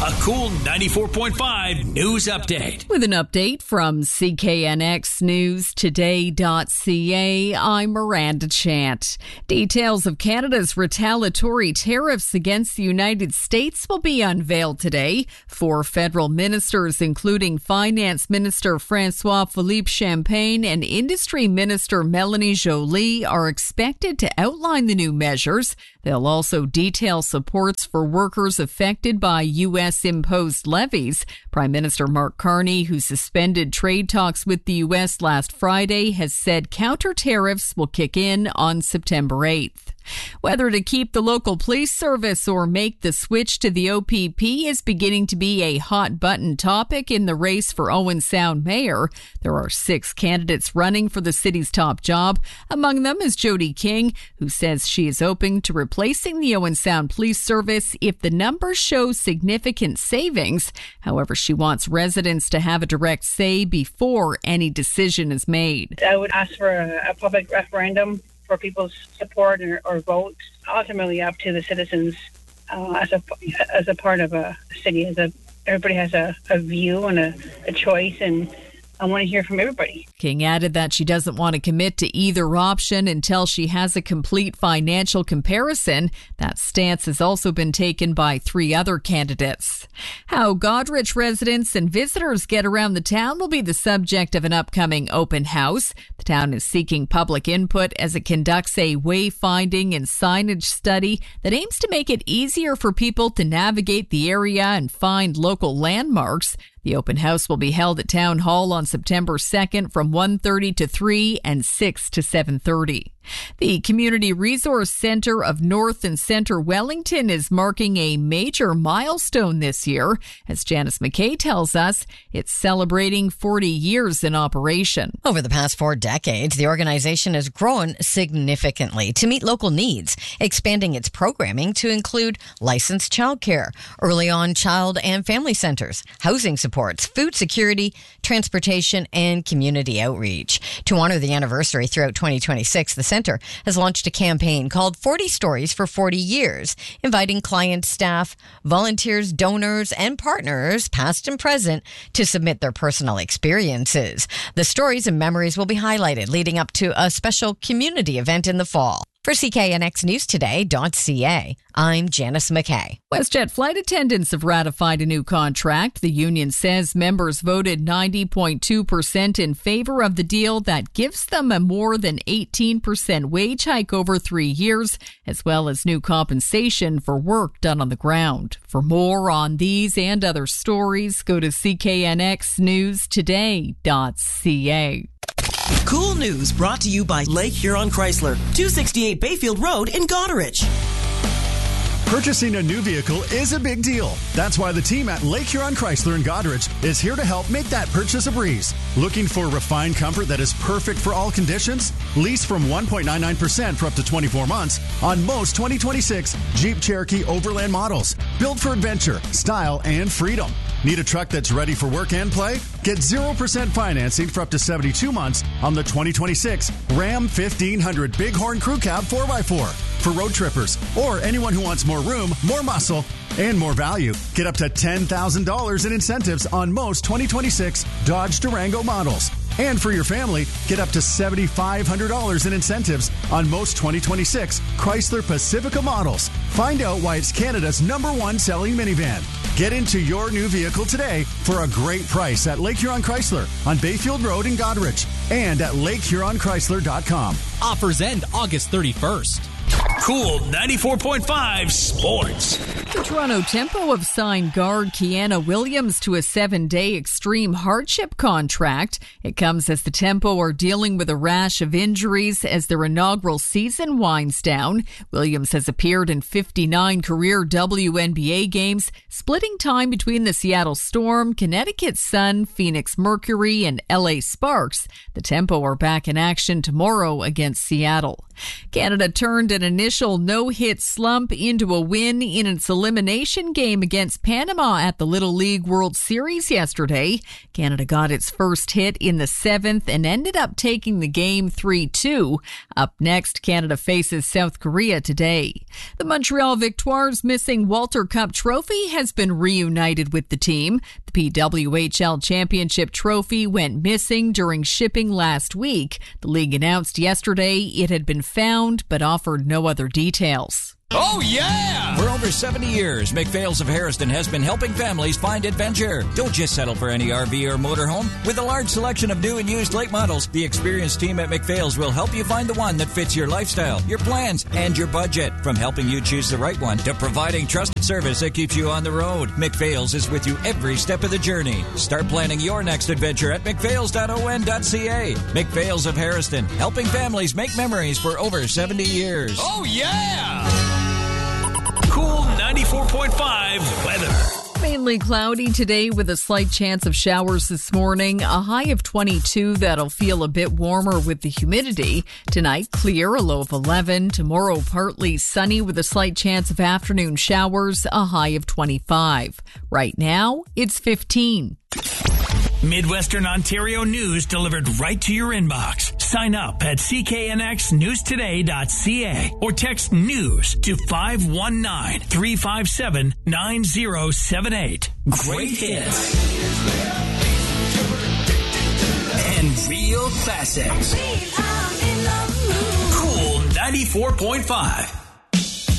A Cool 94.5 news update. With an update from CKNXNewsToday.ca, I'm Miranda Chant. Details of Canada's retaliatory tariffs against the United States will be unveiled today. 4 federal ministers, including Finance Minister François-Philippe Champagne and Industry Minister Melanie Joly, are expected to outline the new measures. They'll also detail supports for workers affected by U.S.-imposed levies. Prime Minister Mark Carney, who suspended trade talks with the U.S. last Friday, has said counter tariffs will kick in on September 8th. Whether to keep the local police service or make the switch to the OPP is beginning to be a hot-button topic in the race for Owen Sound mayor. There are 6 candidates running for the city's top job. Among them is Jody King, who says she is open to replacing the Owen Sound Police Service if the numbers show significant savings. However, she wants residents to have a direct say before any decision is made. I would ask for a public referendum for people's support or vote, ultimately up to the citizens as a part of a city. Everybody has a view and a choice, and I want to hear from everybody. King added that she doesn't want to commit to either option until she has a complete financial comparison. That stance has also been taken by 3 other candidates. How Goderich residents and visitors get around the town will be the subject of an upcoming open house. The town is seeking public input as it conducts a wayfinding and signage study that aims to make it easier for people to navigate the area and find local landmarks. The open house will be held at Town Hall on September 2nd from 1:30 to 3 and 6 to 7:30. The Community Resource Centre of North and Centre Wellington is marking a major milestone this year. As Janice McKay tells us, it's celebrating 40 years in operation. Over the past 4 decades, the organization has grown significantly to meet local needs, expanding its programming to include licensed childcare, early on child and family centres, housing supports, food security, transportation, and community outreach. To honor the anniversary throughout 2026, the Centre has launched a campaign called 40 Stories for 40 Years, inviting clients, staff, volunteers, donors, and partners, past and present, to submit their personal experiences. The stories and memories will be highlighted leading up to a special community event in the fall. For CKNXNewsToday.ca, I'm Janice McKay. WestJet flight attendants have ratified a new contract. The union says members voted 90.2% in favor of the deal that gives them a more than 18% wage hike over 3 years, as well as new compensation for work done on the ground. For more on these and other stories, go to CKNXNewsToday.ca. Cool news brought to you by Lake Huron Chrysler, 268 Bayfield Road in Goderich. Purchasing a new vehicle is a big deal. That's why the team at Lake Huron Chrysler in Goderich is here to help make that purchase a breeze. Looking for refined comfort that is perfect for all conditions? Lease from 1.99% for up to 24 months on most 2026 Jeep Cherokee Overland models. Built for adventure, style, and freedom. Need a truck that's ready for work and play? Get 0% financing for up to 72 months on the 2026 Ram 1500 Bighorn Crew Cab 4x4. For road trippers or anyone who wants more room, more muscle, and more value. Get up to $10,000 in incentives on most 2026 Dodge Durango models. And for your family, get up to $7,500 in incentives on most 2026 Chrysler Pacifica models. Find out why it's Canada's #1 selling minivan. Get into your new vehicle today for a great price at Lake Huron Chrysler on Bayfield Road in Goderich and at LakeHuronChrysler.com. Offers end August 31st. Cool 94.5 Sports. The Toronto Tempo have signed guard Kiana Williams to a 7-day extreme hardship contract. It comes as the Tempo are dealing with a rash of injuries as their inaugural season winds down. Williams has appeared in 59 career WNBA games, splitting time between the Seattle Storm, Connecticut Sun, Phoenix Mercury, and LA Sparks. The Tempo are back in action tomorrow against Seattle. Canada turned an initial initial no-hit slump into a win in its elimination game against Panama at the Little League World Series yesterday. Canada got its first hit in the 7th and ended up taking the game 3-2. Up next, Canada faces South Korea today. The Montreal Victoires' missing Walter Cup trophy has been reunited with the team. The PWHL Championship trophy went missing during shipping last week. The league announced yesterday it had been found but offered no other details. Oh, yeah! For over 70 years, McPhail's of Harrison has been helping families find adventure. Don't just settle for any RV or motorhome. With a large selection of new and used late models, the experienced team at McPhail's will help you find the one that fits your lifestyle, your plans, and your budget. From helping you choose the right one to providing trusted service that keeps you on the road, McPhail's is with you every step of the journey. Start planning your next adventure at mcphails.on.ca. McPhail's of Harrison, helping families make memories for over 70 years. Oh, yeah! Cool 94.5 weather. Mainly cloudy today with a slight chance of showers this morning. A high of 22 that'll feel a bit warmer with the humidity. Tonight, clear, a low of 11. Tomorrow, partly sunny with a slight chance of afternoon showers, a high of 25. Right now, it's 15. Midwestern Ontario news delivered right to your inbox. Sign up at cknxnewstoday.ca or text news to 519-357-9078. Great hits and real classics. Cool 94.5.